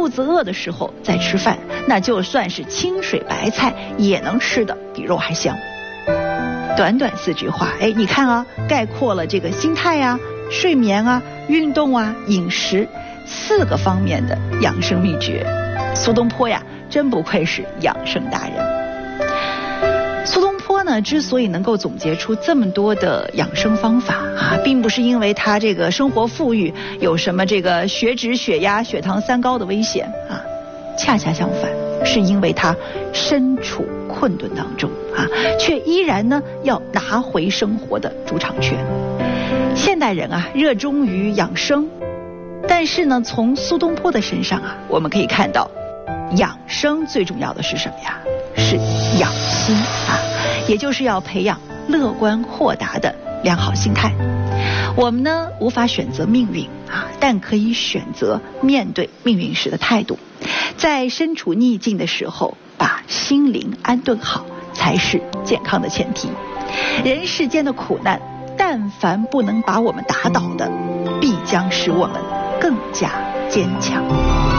肚子饿的时候再吃饭，那就算是清水白菜也能吃的比肉还香。短短4句话，你看啊，概括了这个心态啊、睡眠啊、运动啊、饮食4个方面的养生秘诀。苏东坡呀，真不愧是养生达人。苏东坡呢，之所以能够总结出这么多的养生方法啊，并不是因为他这个生活富裕，有什么这个血脂、血压、血糖3高的危险啊，恰恰相反，是因为他身处困顿当中啊，却依然呢要拿回生活的主场权。现代人啊，热衷于养生，但是呢，从苏东坡的身上啊，我们可以看到，养生最重要的是什么呀？是养心啊，也就是要培养乐观豁达的良好心态。我们呢无法选择命运啊，但可以选择面对命运时的态度。在身处逆境的时候，把心灵安顿好，才是健康的前提。人世间的苦难，但凡不能把我们打倒的，必将使我们更加坚强。